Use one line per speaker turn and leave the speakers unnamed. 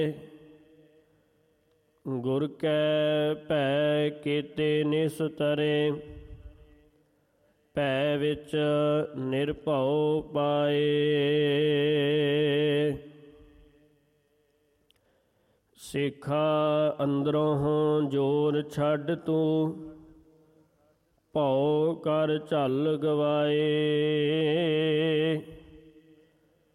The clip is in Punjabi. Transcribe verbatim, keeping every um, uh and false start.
ਗੁਰ ਕੈ ਭੈ ਕੀਤੇ ਨਿਸਤਰੇ, ਭੈ ਵਿੱਚ ਨਿਰਭਉ ਪਾਏ। ਸਿੱਖਾ ਅੰਦਰੋਂ ਜੋਰ ਛੱਡ ਤੂੰ, ਭਉ ਕਰ ਝੱਲ ਗਵਾਏ।